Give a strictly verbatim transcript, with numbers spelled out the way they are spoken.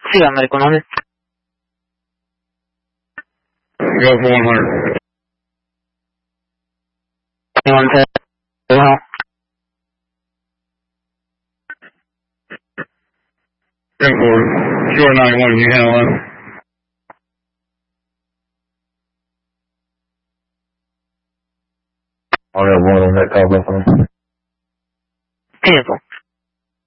Sí, I'm medical on it. Go for one hundred. Anyone said, well, ten four. Short ninety-one, you handle that? I'll have one on that call back on. vehicle.